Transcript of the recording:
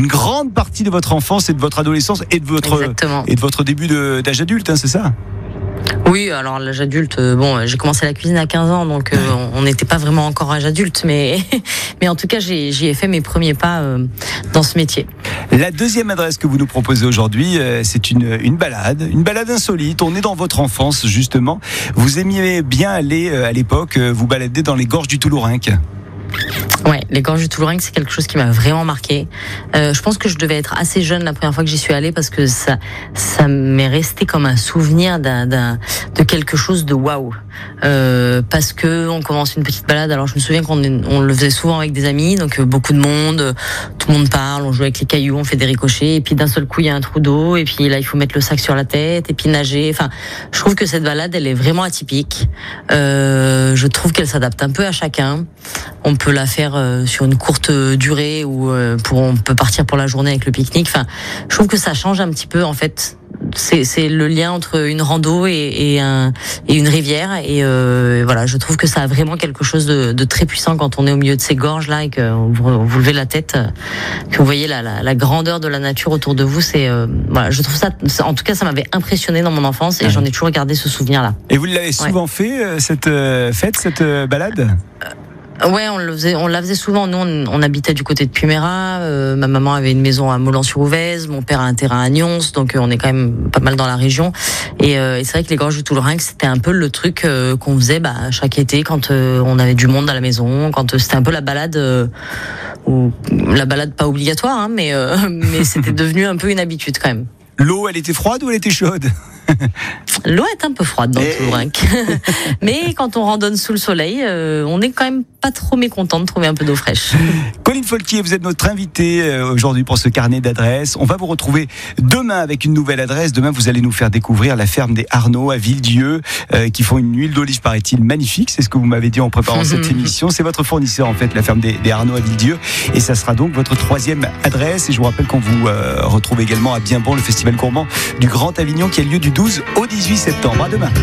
une grande partie de votre enfance et de votre adolescence et de votre début d'âge adulte, hein, c'est ça? Oui, alors l'âge adulte, j'ai commencé la cuisine à 15 ans, donc on n'était pas vraiment encore âge adulte, mais en tout cas, j'y ai fait mes premiers pas dans ce métier. La deuxième adresse que vous nous proposez aujourd'hui, c'est une balade insolite. On est dans votre enfance, justement. Vous aimiez bien aller, à l'époque, vous balader dans les gorges du Toulourenc. Ouais, les gorges du Toulourenc, c'est quelque chose qui m'a vraiment marqué. Je pense que je devais être assez jeune la première fois que j'y suis allée parce que ça m'est resté comme un souvenir de quelque chose de waouh. Parce que on commence une petite balade. Alors je me souviens qu'on le faisait souvent avec des amis, donc beaucoup de monde, tout le monde parle, on joue avec les cailloux, on fait des ricochets, et puis d'un seul coup il y a un trou d'eau, et puis là il faut mettre le sac sur la tête, et puis nager. Enfin, je trouve que cette balade, elle est vraiment atypique. Je trouve qu'elle s'adapte un peu à chacun. On peut la faire sur une courte durée ou on peut partir pour la journée avec le pique-nique. Enfin, je trouve que ça change un petit peu en fait. C'est le lien entre une rando et une rivière, et voilà, je trouve que ça a vraiment quelque chose de très puissant quand on est au milieu de ces gorges là et que vous levez la tête, que vous voyez la grandeur de la nature autour de vous. C'est voilà, je trouve ça, en tout cas, ça m'avait impressionné dans mon enfance et j'en ai toujours gardé ce souvenir là. Et vous l'avez souvent fait cette balade? Ouais, on la faisait souvent. Nous, on habitait du côté de Puméra. Ma maman avait une maison à Molan-sur-Ouvèze. Mon père a un terrain à Nyons, donc on est quand même pas mal dans la région. Et c'est vrai que les gorges du Toulourenc, c'était un peu le truc qu'on faisait chaque été quand on avait du monde à la maison, quand c'était un peu la balade, ou la balade pas obligatoire, hein, mais c'était devenu un peu une habitude quand même. L'eau, elle était froide ou elle était chaude? L'eau est un peu froide dans le Toulourenc. Mais quand on randonne sous le soleil, on est quand même pas trop mécontent de trouver un peu d'eau fraîche. Colline Folquier, vous êtes notre invitée aujourd'hui pour ce carnet d'adresses. On va vous retrouver demain avec une nouvelle adresse. Demain, vous allez nous faire découvrir la ferme des Arnaud à Villedieu, qui font une huile d'olive, paraît-il, magnifique. C'est ce que vous m'avez dit en préparant cette émission. C'est votre fournisseur, en fait, la ferme des Arnaud à Villedieu. Et ça sera donc votre troisième adresse. Et je vous rappelle qu'on vous retrouve également à Bien Bon, le festival gourmand du Grand Avignon qui a lieu du 12 au 18 septembre. À demain.